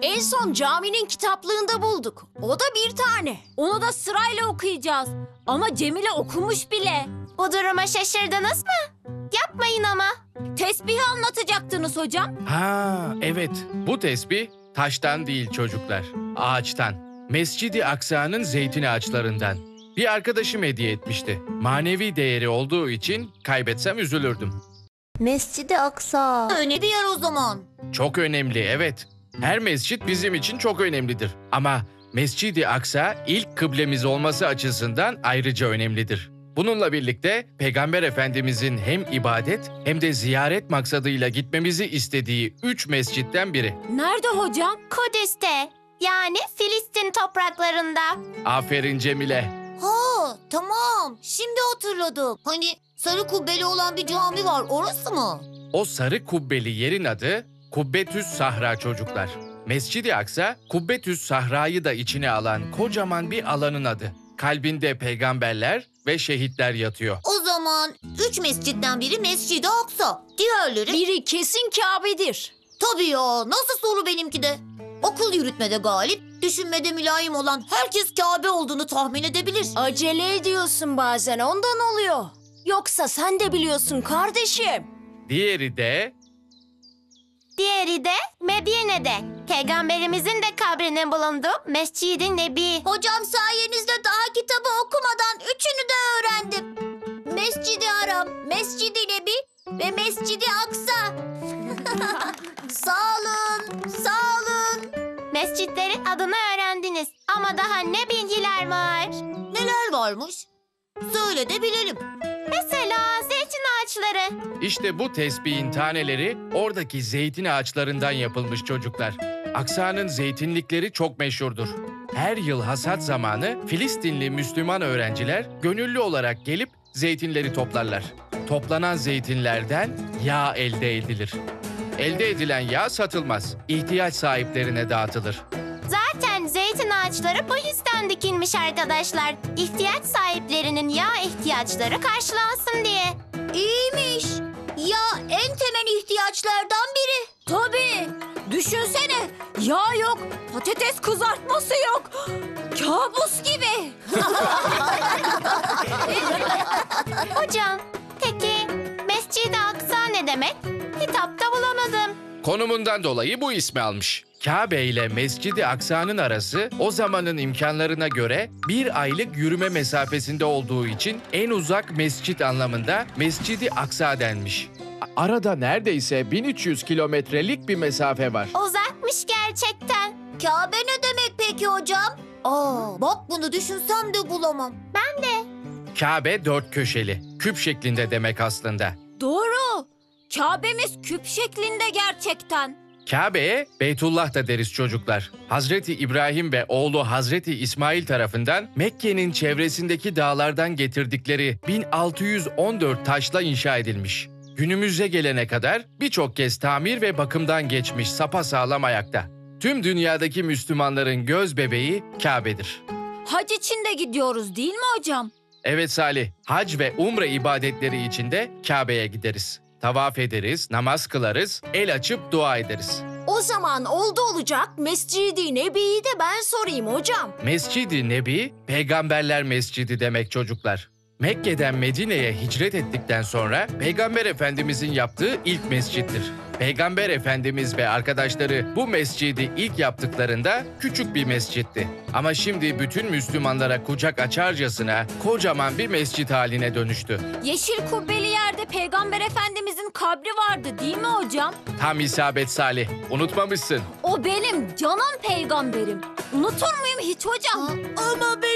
En son caminin kitaplığında bulduk. O da bir tane. Onu da sırayla okuyacağız. Ama Cemile okumuş bile. Bu duruma şaşırdınız mı? Yapmayın ama. Tesbihi anlatacaktınız hocam. Ha, evet. Bu tesbih taştan değil çocuklar, ağaçtan. Mescid-i Aksa'nın zeytin ağaçlarından. Bir arkadaşım hediye etmişti. Manevi değeri olduğu için kaybetsem üzülürdüm. Mescid-i Aksa. Önemli bir yer o zaman. Çok önemli, evet. Her mescit bizim için çok önemlidir. Ama Mescid-i Aksa ilk kıblemiz olması açısından ayrıca önemlidir. Bununla birlikte Peygamber Efendimizin hem ibadet hem de ziyaret maksadıyla gitmemizi istediği 3 mescitten biri. Nerede hocam? Kudüs'te. Yani Filistin topraklarında. Aferin Cemile. Ha, tamam. Şimdi hatırladım. Hani sarı kubbeli olan bir cami var, orası mı? O sarı kubbeli yerin adı Kubbetüs Sahra çocuklar. Mescid-i Aksa, Kubbetüs Sahra'yı da içine alan kocaman bir alanın adı. Kalbinde peygamberler ve şehitler yatıyor. O zaman 3 mescitten biri Mescid-i Aksa. Diğerleri... Biri kesin Kabe'dir. Tabii ya, nasıl soru benimki de. Akıl yürütmede galip, düşünmede mülayim olan herkes Kabe olduğunu tahmin edebilir. Acele ediyorsun bazen, ondan oluyor. Yoksa sen de biliyorsun kardeşim. Diğeri de Diğeri de Medine'de. Peygamberimizin de kabrinin bulunduğu Mescid-i Nebi. Hocam sayenizde daha kitabı okumadan üçünü de öğrendim. Mescid-i Haram, Mescid-i Nebi ve Mescid-i Aksa. Sağ olun, sağ olun. Mescitlerin adını öğrendiniz. Ama daha ne bilgiler var? Neler varmış? Söyle de bilelim. Mesela zeytin ağaçları. işte bu tesbihin taneleri oradaki zeytin ağaçlarından yapılmış çocuklar. Aksa'nın zeytinlikleri çok meşhurdur. Her yıl hasat zamanı Filistinli Müslüman öğrenciler gönüllü olarak gelip zeytinleri toplarlar. Toplanan zeytinlerden yağ elde edilir. Elde edilen yağ satılmaz, ihtiyaç sahiplerine dağıtılır. Zaten zeytin ağaçları bu yüzden dikilmiş arkadaşlar. İhtiyaç sahiplerinin yağ ihtiyaçları karşılansın diye. İyiymiş. Ya en temel ihtiyaçlardan biri. Tabii. Düşünsene. Yağ yok, patates kızartması yok. Kabus gibi. Hocam, peki Mescid-i Aksa ne demek? Kitapta bulamadım. Konumundan dolayı bu ismi almış. Kabe ile Mescid-i Aksa'nın arası o zamanın imkanlarına göre bir aylık yürüme mesafesinde olduğu için en uzak mescit anlamında Mescid-i Aksa denmiş. Arada neredeyse 1300 kilometrelik bir mesafe var. Uzakmış gerçekten. Kabe ne demek peki hocam? Bak bunu düşünsem de bulamam. Ben de. Kabe 4 köşeli, küp şeklinde demek aslında. Doğru. Kabe'miz küp şeklinde gerçekten. Kabe'ye Beytullah da deriz çocuklar. Hazreti İbrahim ve oğlu Hazreti İsmail tarafından Mekke'nin çevresindeki dağlardan getirdikleri 1614 taşla inşa edilmiş. Günümüze gelene kadar birçok kez tamir ve bakımdan geçmiş sapasağlam ayakta. Tüm dünyadaki Müslümanların göz bebeği Kabe'dir. Hac için de gidiyoruz değil mi hocam? Evet Salih, hac ve umre ibadetleri için de Kabe'ye gideriz. Tavaf ederiz, namaz kılarız, el açıp dua ederiz. O zaman oldu olacak Mescid-i Nebi'yi de ben sorayım hocam. Mescid-i Nebi, Peygamberler Mescidi demek çocuklar. Mekke'den Medine'ye hicret ettikten sonra Peygamber Efendimizin yaptığı ilk mescittir. Peygamber Efendimiz ve arkadaşları bu mescidi ilk yaptıklarında küçük bir mescitti. Ama şimdi bütün Müslümanlara kucak açarcasına kocaman bir mescit haline dönüştü. Yeşil kubbeli yerde Peygamber Efendimizin kabri vardı değil mi hocam? Tam isabet Salih, unutmamışsın. O benim canım peygamberim. Unutur muyum hiç hocam? Ama benim